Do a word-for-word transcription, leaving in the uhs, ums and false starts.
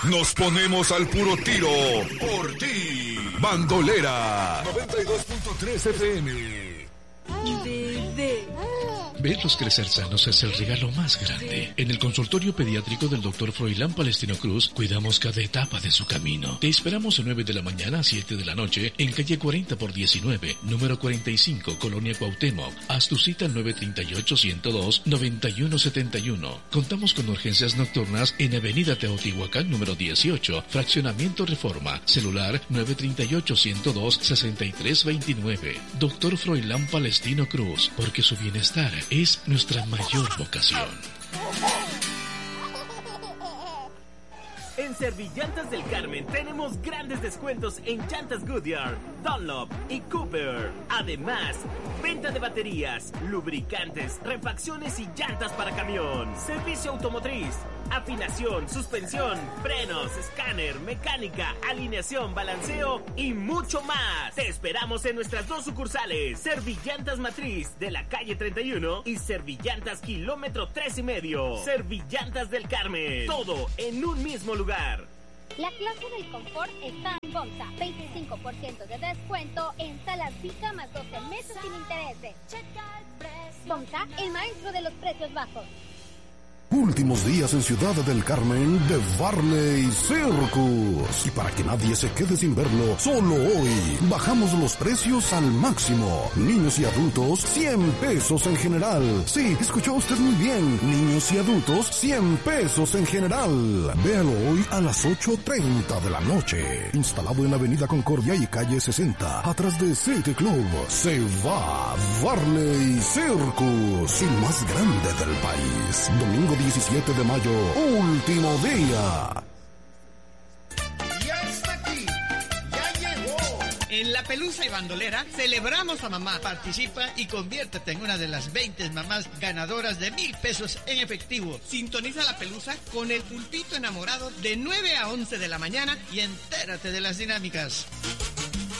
Nos ponemos al puro tiro por ti. Bandolera noventa y dos punto tres F M. Bebé. Verlos crecer sanos es el regalo más grande. En el consultorio pediátrico del doctor Froilán Palestino Cruz, cuidamos cada etapa de su camino. Te esperamos de nueve de la mañana a siete de la noche en calle cuarenta por diecinueve, número cuarenta y cinco, Colonia Cuauhtémoc. Haz tu cita al nueve tres ocho, uno cero dos, nueve uno siete uno. Contamos con urgencias nocturnas en avenida Teotihuacán, número dieciocho, fraccionamiento Reforma. Celular nueve tres ocho, uno cero dos, seis tres dos nueve. Doctor Froilán Palestino Cruz, porque su bienestar es nuestra mayor vocación. En Servillantas del Carmen tenemos grandes descuentos en llantas Goodyear, Dunlop y Cooper. Además, venta de baterías, lubricantes, refacciones y llantas para camión. Servicio automotriz, afinación, suspensión, frenos, escáner, mecánica, alineación, balanceo y mucho más. Te esperamos en nuestras dos sucursales, Servillantas Matriz de la calle treinta y uno y Servillantas kilómetro tres y medio. Servillantas del Carmen, todo en un mismo lugar. La clase del confort está en Bomsa. veinticinco por ciento de descuento en salas Vika más doce meses sin intereses. Bomsa, el maestro de los precios bajos. Últimos días en Ciudad del Carmen de Varley Circus. Y para que nadie se quede sin verlo, solo hoy bajamos los precios al máximo. Niños y adultos, cien pesos en general. Sí, escuchó usted muy bien. Niños y adultos, cien pesos en general. Véalo hoy a las ocho treinta de la noche. Instalado en Avenida Concordia y calle sesenta, atrás de City Club. Se va Varley Circus, el más grande del país. Domingo diecisiete de mayo, último día. Ya está aquí, ya llegó. En La Pelusa y Bandolera celebramos a mamá. Participa y conviértete en una de las veinte mamás ganadoras de mil pesos en efectivo. Sintoniza La Pelusa con el pulpito enamorado de nueve a once de la mañana y entérate de las dinámicas.